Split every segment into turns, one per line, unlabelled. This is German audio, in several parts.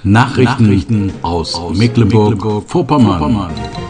Nachrichten aus Mecklenburg-Vorpommern.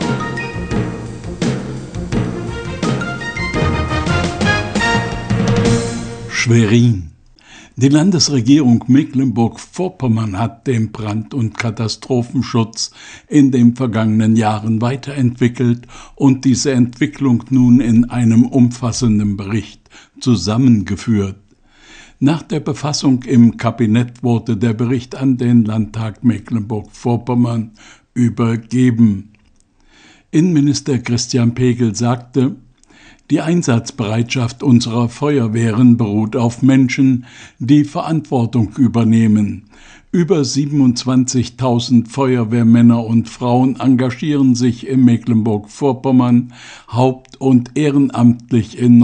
Schwerin. Die Landesregierung Mecklenburg-Vorpommern hat den Brand- und Katastrophenschutz in den vergangenen Jahren weiterentwickelt und diese Entwicklung nun in einem umfassenden Bericht zusammengeführt. Nach der Befassung im Kabinett wurde der Bericht an den Landtag Mecklenburg-Vorpommern übergeben. Innenminister Christian Pegel sagte: Die Einsatzbereitschaft unserer Feuerwehren beruht auf Menschen, die Verantwortung übernehmen. Über 27.000 Feuerwehrmänner und Frauen engagieren sich in Mecklenburg-Vorpommern haupt- und ehrenamtlich in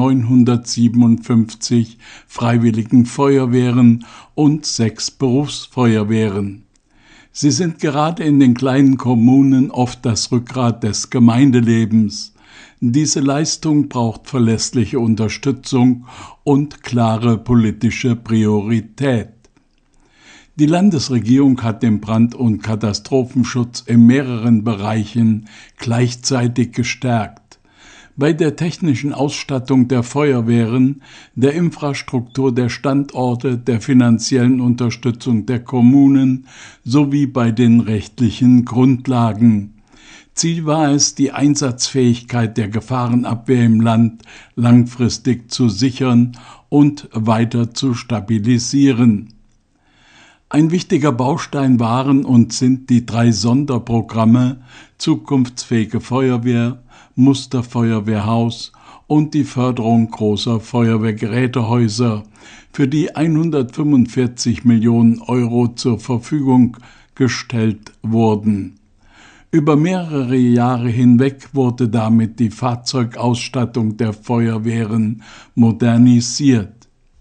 957 freiwilligen Feuerwehren und 6 Berufsfeuerwehren. Sie sind gerade in den kleinen Kommunen oft das Rückgrat des Gemeindelebens. Diese Leistung braucht verlässliche Unterstützung und klare politische Priorität. Die Landesregierung hat den Brand- und Katastrophenschutz in mehreren Bereichen gleichzeitig gestärkt. Bei der technischen Ausstattung der Feuerwehren, der Infrastruktur der Standorte, der finanziellen Unterstützung der Kommunen sowie bei den rechtlichen Grundlagen. Ziel war es, die Einsatzfähigkeit der Gefahrenabwehr im Land langfristig zu sichern und weiter zu stabilisieren. Ein wichtiger Baustein waren und sind die 3 Sonderprogramme Zukunftsfähige Feuerwehr, Musterfeuerwehrhaus und die Förderung großer Feuerwehrgerätehäuser, für die 145 Millionen Euro zur Verfügung gestellt wurden. Über mehrere Jahre hinweg wurde damit die Fahrzeugausstattung der Feuerwehren modernisiert.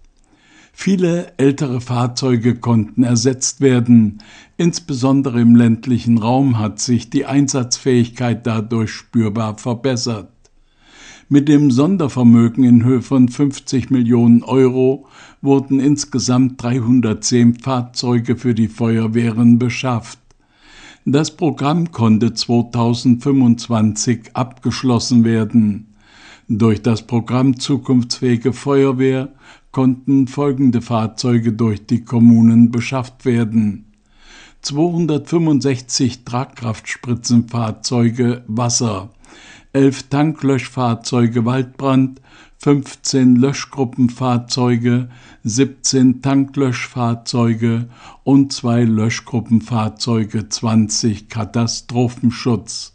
Viele ältere Fahrzeuge konnten ersetzt werden. Insbesondere im ländlichen Raum hat sich die Einsatzfähigkeit dadurch spürbar verbessert. Mit dem Sondervermögen in Höhe von 50 Millionen Euro wurden insgesamt 310 Fahrzeuge für die Feuerwehren beschafft. Das Programm konnte 2025 abgeschlossen werden. Durch das Programm Zukunftsfähige Feuerwehr konnten folgende Fahrzeuge durch die Kommunen beschafft werden: 265 Tragkraftspritzenfahrzeuge Wasser, 11 Tanklöschfahrzeuge Waldbrand, 15 Löschgruppenfahrzeuge, 17 Tanklöschfahrzeuge und 2 Löschgruppenfahrzeuge 20 Katastrophenschutz.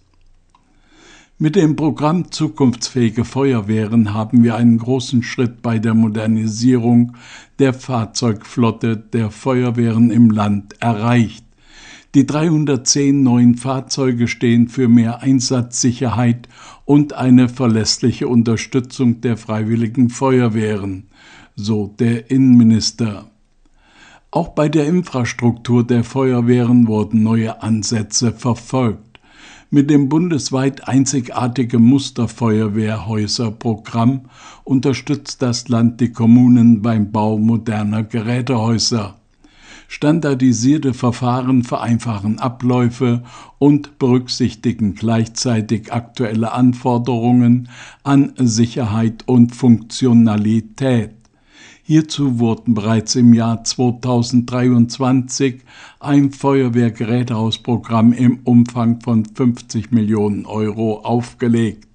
Mit dem Programm Zukunftsfähige Feuerwehren haben wir einen großen Schritt bei der Modernisierung der Fahrzeugflotte der Feuerwehren im Land erreicht. Die 310 neuen Fahrzeuge stehen für mehr Einsatzsicherheit und eine verlässliche Unterstützung der freiwilligen Feuerwehren, so der Innenminister. Auch bei der Infrastruktur der Feuerwehren wurden neue Ansätze verfolgt. Mit dem bundesweit einzigartigen Musterfeuerwehrhäuser-Programm unterstützt das Land die Kommunen beim Bau moderner Gerätehäuser. Standardisierte Verfahren vereinfachen Abläufe und berücksichtigen gleichzeitig aktuelle Anforderungen an Sicherheit und Funktionalität. Hierzu wurden bereits im Jahr 2023 ein Feuerwehrgerätehausprogramm im Umfang von 50 Millionen Euro aufgelegt.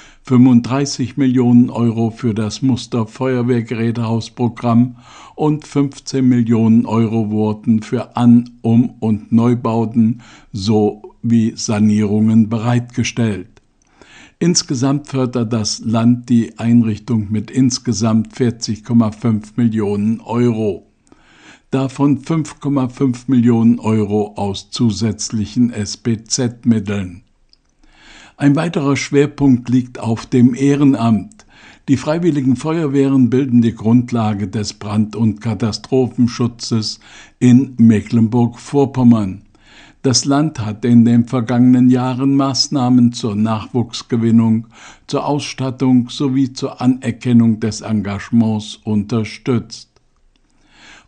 35 Millionen Euro für das Musterfeuerwehrgerätehausprogramm und 15 Millionen Euro wurden für An-, Um- und Neubauten sowie Sanierungen bereitgestellt. Insgesamt fördert das Land die Einrichtung mit insgesamt 40,5 Millionen Euro. Davon 5,5 Millionen Euro aus zusätzlichen SBZ-Mitteln. Ein weiterer Schwerpunkt liegt auf dem Ehrenamt. Die Freiwilligen Feuerwehren bilden die Grundlage des Brand- und Katastrophenschutzes in Mecklenburg-Vorpommern. Das Land hat in den vergangenen Jahren Maßnahmen zur Nachwuchsgewinnung, zur Ausstattung sowie zur Anerkennung des Engagements unterstützt.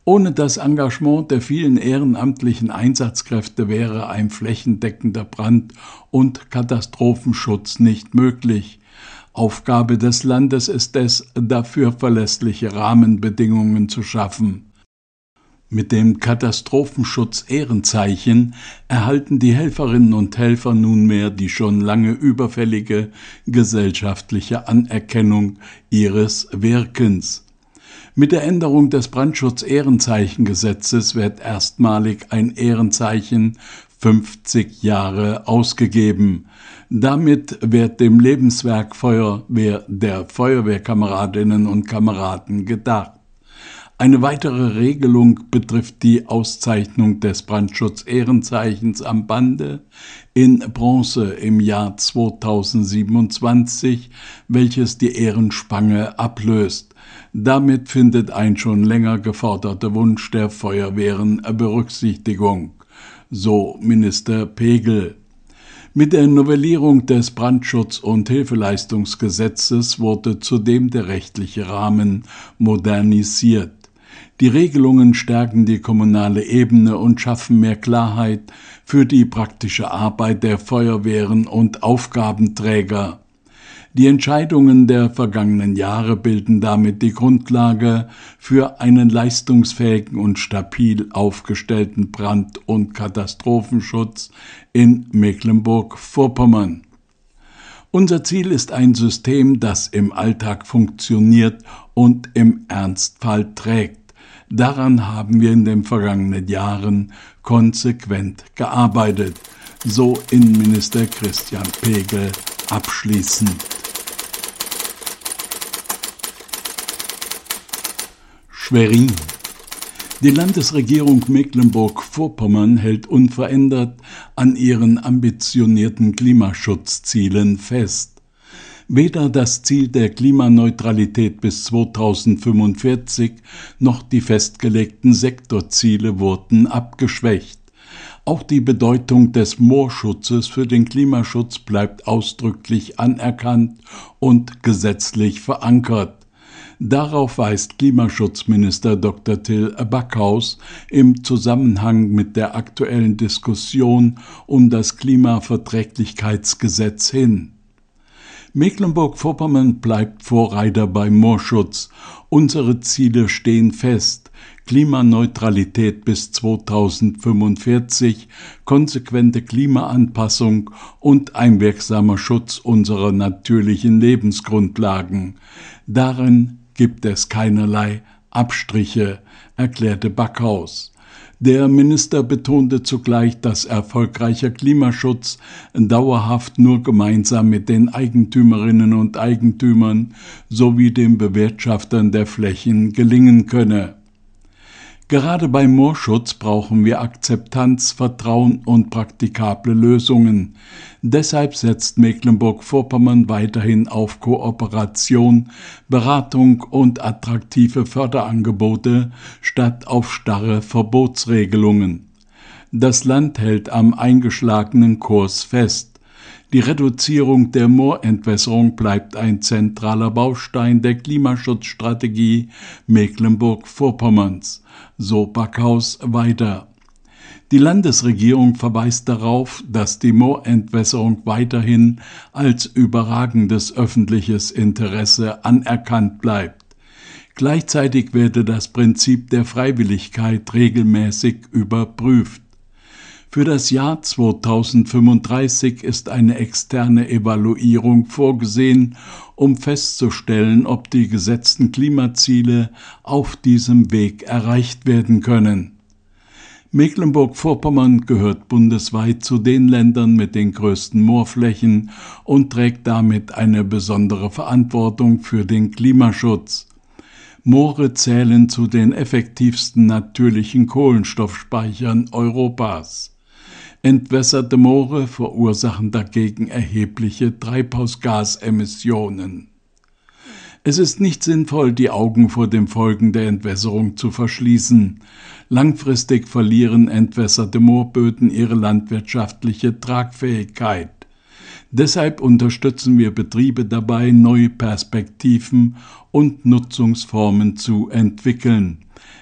Ohne das Engagement der vielen ehrenamtlichen Einsatzkräfte wäre ein flächendeckender Brand- und Katastrophenschutz nicht möglich. Aufgabe des Landes ist es, dafür verlässliche Rahmenbedingungen zu schaffen. Mit dem Katastrophenschutz-Ehrenzeichen erhalten die Helferinnen und Helfer nunmehr die schon lange überfällige gesellschaftliche Anerkennung ihres Wirkens. Mit der Änderung des Brandschutz-Ehrenzeichengesetzes wird erstmalig ein Ehrenzeichen 50 Jahre ausgegeben. Damit wird dem Lebenswerk Feuerwehr der Feuerwehrkameradinnen und Kameraden gedacht. Eine weitere Regelung betrifft die Auszeichnung des Brandschutz-Ehrenzeichens am Bande in Bronze im Jahr 2027, welches die Ehrenspange ablöst. Damit findet ein schon länger geforderter Wunsch der Feuerwehren Berücksichtigung, so Minister Pegel. Mit der Novellierung des Brandschutz- und Hilfeleistungsgesetzes wurde zudem der rechtliche Rahmen modernisiert. Die Regelungen stärken die kommunale Ebene und schaffen mehr Klarheit für die praktische Arbeit der Feuerwehren und Aufgabenträger. Die Entscheidungen der vergangenen Jahre bilden damit die Grundlage für einen leistungsfähigen und stabil aufgestellten Brand- und Katastrophenschutz in Mecklenburg-Vorpommern. Unser Ziel ist ein System, das im Alltag funktioniert und im Ernstfall trägt. Daran haben wir in den vergangenen Jahren konsequent gearbeitet, so Innenminister Christian Pegel abschließend. Schwerin. Die Landesregierung Mecklenburg-Vorpommern hält unverändert an ihren ambitionierten Klimaschutzzielen fest. Weder das Ziel der Klimaneutralität bis 2045 noch die festgelegten Sektorziele wurden abgeschwächt. Auch die Bedeutung des Moorschutzes für den Klimaschutz bleibt ausdrücklich anerkannt und gesetzlich verankert. Darauf weist Klimaschutzminister Dr. Till Backhaus im Zusammenhang mit der aktuellen Diskussion um das Klimaverträglichkeitsgesetz hin. Mecklenburg-Vorpommern bleibt Vorreiter beim Moorschutz. Unsere Ziele stehen fest: Klimaneutralität bis 2045, konsequente Klimaanpassung und ein wirksamer Schutz unserer natürlichen Lebensgrundlagen. Darin gibt es keinerlei Abstriche, erklärte Backhaus. Der Minister betonte zugleich, dass erfolgreicher Klimaschutz dauerhaft nur gemeinsam mit den Eigentümerinnen und Eigentümern sowie den Bewirtschaftern der Flächen gelingen könne. Gerade beim Moorschutz brauchen wir Akzeptanz, Vertrauen und praktikable Lösungen. Deshalb setzt Mecklenburg-Vorpommern weiterhin auf Kooperation, Beratung und attraktive Förderangebote statt auf starre Verbotsregelungen. Das Land hält am eingeschlagenen Kurs fest. Die Reduzierung der Moorentwässerung bleibt ein zentraler Baustein der Klimaschutzstrategie Mecklenburg-Vorpommerns, so Backhaus weiter. Die Landesregierung verweist darauf, dass die Moorentwässerung weiterhin als überragendes öffentliches Interesse anerkannt bleibt. Gleichzeitig werde das Prinzip der Freiwilligkeit regelmäßig überprüft. Für das Jahr 2035 ist eine externe Evaluierung vorgesehen, um festzustellen, ob die gesetzten Klimaziele auf diesem Weg erreicht werden können. Mecklenburg-Vorpommern gehört bundesweit zu den Ländern mit den größten Moorflächen und trägt damit eine besondere Verantwortung für den Klimaschutz. Moore zählen zu den effektivsten natürlichen Kohlenstoffspeichern Europas. Entwässerte Moore verursachen dagegen erhebliche Treibhausgasemissionen. Es ist nicht sinnvoll, die Augen vor den Folgen der Entwässerung zu verschließen. Langfristig verlieren entwässerte Moorböden ihre landwirtschaftliche Tragfähigkeit. Deshalb unterstützen wir Betriebe dabei, neue Perspektiven und Nutzungsformen zu entwickeln.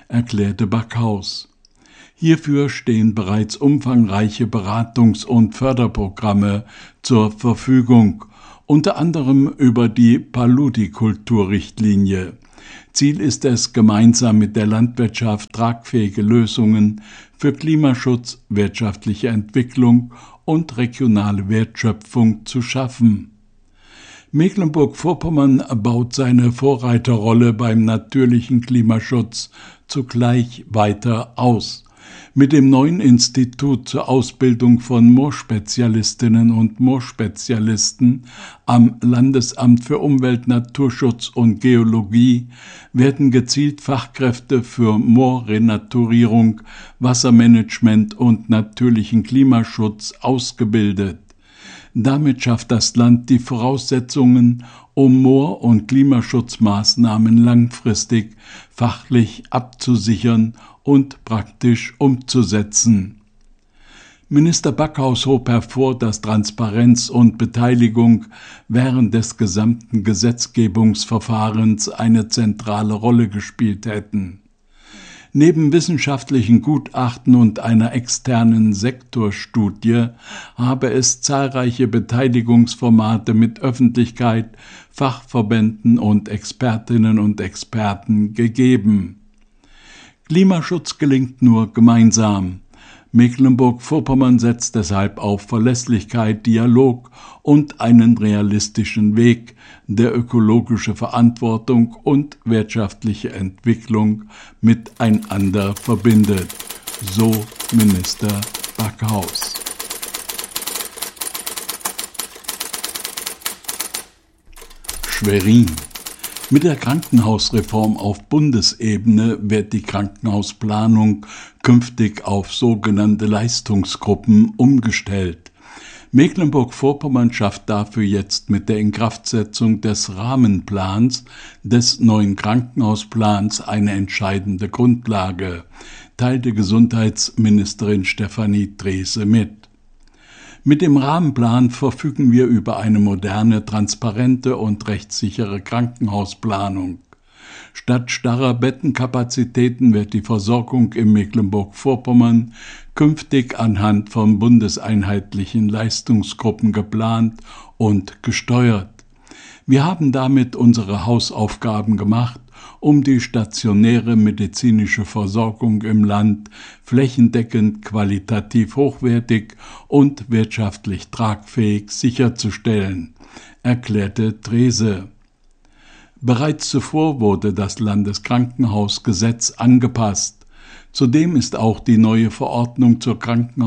erklärte Backhaus. Hierfür stehen bereits umfangreiche Beratungs- und Förderprogramme zur Verfügung, unter anderem über die Paludikultur-Richtlinie. Ziel ist es, gemeinsam mit der Landwirtschaft tragfähige Lösungen für Klimaschutz, wirtschaftliche Entwicklung und regionale Wertschöpfung zu schaffen. Mecklenburg-Vorpommern baut seine Vorreiterrolle beim natürlichen Klimaschutz zugleich weiter aus. Mit dem neuen Institut zur Ausbildung von Moorspezialistinnen und Moorspezialisten am Landesamt für Umwelt, Naturschutz und Geologie werden gezielt Fachkräfte für Moorrenaturierung, Wassermanagement und natürlichen Klimaschutz ausgebildet. Damit schafft das Land die Voraussetzungen, um Moor- und Klimaschutzmaßnahmen langfristig fachlich abzusichern und praktisch umzusetzen. Minister Backhaus hob hervor, dass Transparenz und Beteiligung während des gesamten Gesetzgebungsverfahrens eine zentrale Rolle gespielt hätten. Neben wissenschaftlichen Gutachten und einer externen Sektorstudie habe es zahlreiche Beteiligungsformate mit Öffentlichkeit, Fachverbänden und Expertinnen und Experten gegeben. Klimaschutz gelingt nur gemeinsam. Mecklenburg-Vorpommern setzt deshalb auf Verlässlichkeit, Dialog und einen realistischen Weg, der ökologische Verantwortung und wirtschaftliche Entwicklung miteinander verbindet, so Minister Backhaus. Schwerin. Mit der Krankenhausreform auf Bundesebene wird die Krankenhausplanung künftig auf sogenannte Leistungsgruppen umgestellt. Mecklenburg-Vorpommern schafft dafür jetzt mit der Inkraftsetzung des Rahmenplans des neuen Krankenhausplans eine entscheidende Grundlage, teilte Gesundheitsministerin Stefanie Drese mit. Mit dem Rahmenplan verfügen wir über eine moderne, transparente und rechtssichere Krankenhausplanung. Statt starrer Bettenkapazitäten wird die Versorgung in Mecklenburg-Vorpommern künftig anhand von bundeseinheitlichen Leistungsgruppen geplant und gesteuert. Wir haben damit unsere Hausaufgaben gemacht, um die stationäre medizinische Versorgung im Land flächendeckend qualitativ hochwertig und wirtschaftlich tragfähig sicherzustellen, erklärte Drese. Bereits zuvor wurde das Landeskrankenhausgesetz angepasst. Zudem ist auch die neue Verordnung zur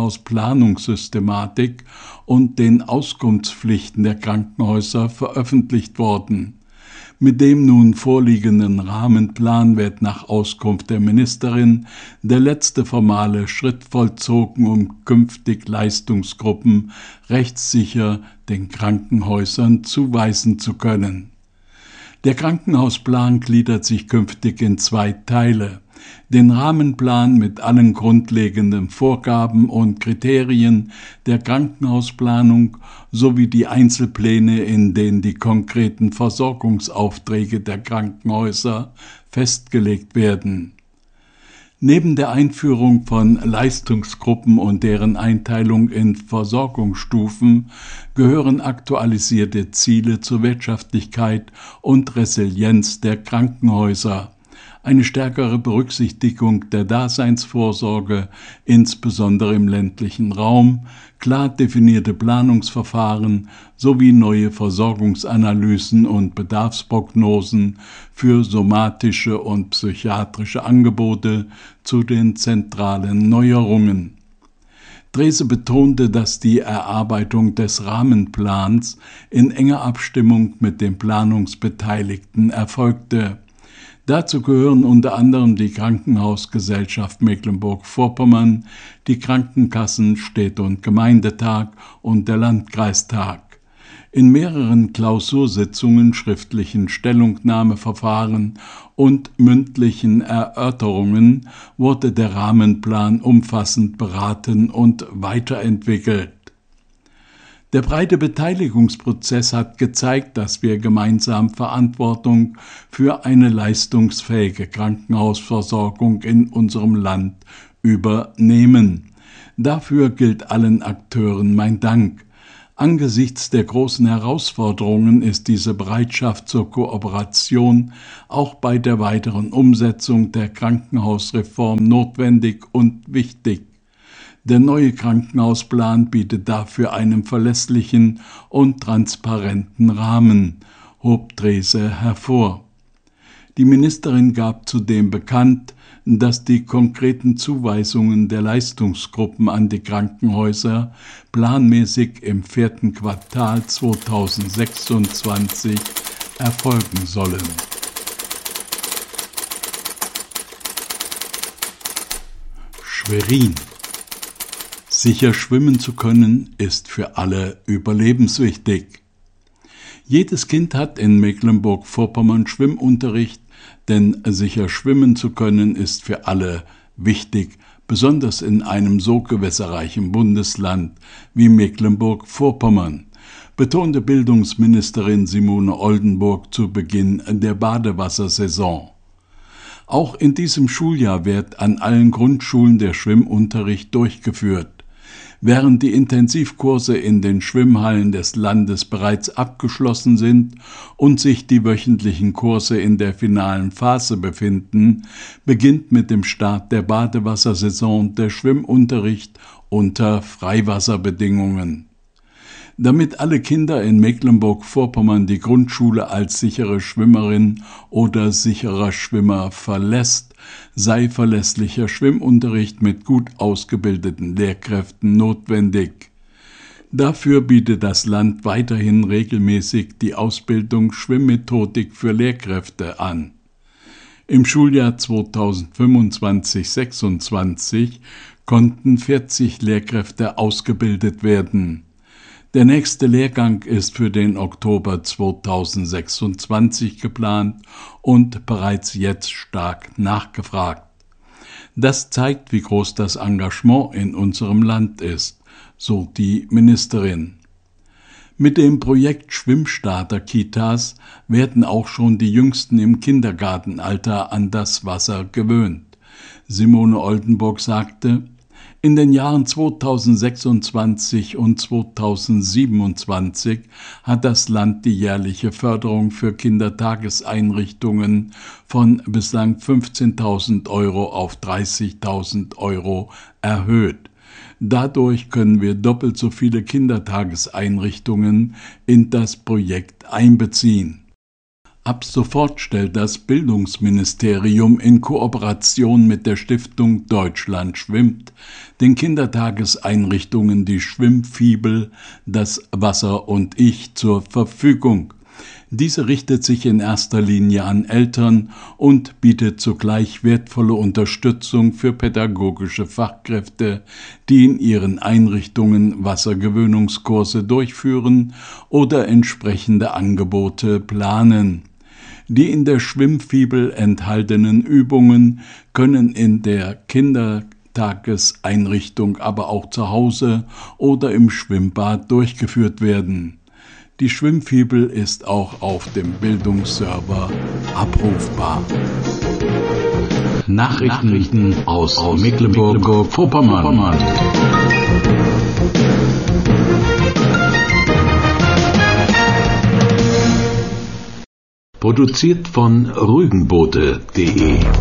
Krankenhausplanungssystematik und den Auskunftspflichten der Krankenhäuser veröffentlicht worden. Mit dem nun vorliegenden Rahmenplan wird nach Auskunft der Ministerin der letzte formale Schritt vollzogen, um künftig Leistungsgruppen rechtssicher den Krankenhäusern zuweisen zu können. Der Krankenhausplan gliedert sich künftig in 2 Teile: den Rahmenplan mit allen grundlegenden Vorgaben und Kriterien der Krankenhausplanung sowie die Einzelpläne, in denen die konkreten Versorgungsaufträge der Krankenhäuser festgelegt werden. Neben der Einführung von Leistungsgruppen und deren Einteilung in Versorgungsstufen gehören aktualisierte Ziele zur Wirtschaftlichkeit und Resilienz der Krankenhäuser, eine stärkere Berücksichtigung der Daseinsvorsorge, insbesondere im ländlichen Raum, klar definierte Planungsverfahren sowie neue Versorgungsanalysen und Bedarfsprognosen für somatische und psychiatrische Angebote zu den zentralen Neuerungen. Drese betonte, dass die Erarbeitung des Rahmenplans in enger Abstimmung mit den Planungsbeteiligten erfolgte. Dazu gehören unter anderem die Krankenhausgesellschaft Mecklenburg-Vorpommern, die Krankenkassen, Städte- und Gemeindetag und der Landkreistag. In mehreren Klausursitzungen, schriftlichen Stellungnahmeverfahren und mündlichen Erörterungen wurde der Rahmenplan umfassend beraten und weiterentwickelt. Der breite Beteiligungsprozess hat gezeigt, dass wir gemeinsam Verantwortung für eine leistungsfähige Krankenhausversorgung in unserem Land übernehmen. Dafür gilt allen Akteuren mein Dank. Angesichts der großen Herausforderungen ist diese Bereitschaft zur Kooperation auch bei der weiteren Umsetzung der Krankenhausreform notwendig und wichtig. Der neue Krankenhausplan bietet dafür einen verlässlichen und transparenten Rahmen, hob Drese hervor. Die Ministerin gab zudem bekannt, dass die konkreten Zuweisungen der Leistungsgruppen an die Krankenhäuser planmäßig im 4. Quartal 2026 erfolgen sollen. Schwerin. Sicher schwimmen zu können, ist für alle überlebenswichtig. Jedes Kind hat in Mecklenburg-Vorpommern Schwimmunterricht, denn sicher schwimmen zu können, ist für alle wichtig, besonders in einem so gewässerreichen Bundesland wie Mecklenburg-Vorpommern, betonte Bildungsministerin Simone Oldenburg zu Beginn der Badewassersaison. Auch in diesem Schuljahr wird an allen Grundschulen der Schwimmunterricht durchgeführt. Während die Intensivkurse in den Schwimmhallen des Landes bereits abgeschlossen sind und sich die wöchentlichen Kurse in der finalen Phase befinden, beginnt mit dem Start der Badewassersaison der Schwimmunterricht unter Freiwasserbedingungen. Damit alle Kinder in Mecklenburg-Vorpommern die Grundschule als sichere Schwimmerin oder sicherer Schwimmer verlässt, sei verlässlicher Schwimmunterricht mit gut ausgebildeten Lehrkräften notwendig. Dafür bietet das Land weiterhin regelmäßig die Ausbildung Schwimmmethodik für Lehrkräfte an. Im Schuljahr 2025/26 konnten 40 Lehrkräfte ausgebildet werden. Der nächste Lehrgang ist für den Oktober 2026 geplant und bereits jetzt stark nachgefragt. Das zeigt, wie groß das Engagement in unserem Land ist, so die Ministerin. Mit dem Projekt Schwimmstarter-Kitas werden auch schon die Jüngsten im Kindergartenalter an das Wasser gewöhnt. Simone Oldenburg sagte: In den Jahren 2026 und 2027 hat das Land die jährliche Förderung für Kindertageseinrichtungen von bislang 15.000 € auf 30.000 € erhöht. Dadurch können wir doppelt so viele Kindertageseinrichtungen in das Projekt einbeziehen. Ab sofort stellt das Bildungsministerium in Kooperation mit der Stiftung Deutschland schwimmt den Kindertageseinrichtungen die Schwimmfibel Das Wasser und ich zur Verfügung. Diese richtet sich in erster Linie an Eltern und bietet zugleich wertvolle Unterstützung für pädagogische Fachkräfte, die in ihren Einrichtungen Wassergewöhnungskurse durchführen oder entsprechende Angebote planen. Die in der Schwimmfibel enthaltenen Übungen können in der Kindertageseinrichtung, aber auch zu Hause oder im Schwimmbad durchgeführt werden. Die Schwimmfibel ist auch auf dem Bildungsserver abrufbar.
Nachrichten aus Mecklenburg-Vorpommern. Produziert von rügenboote.de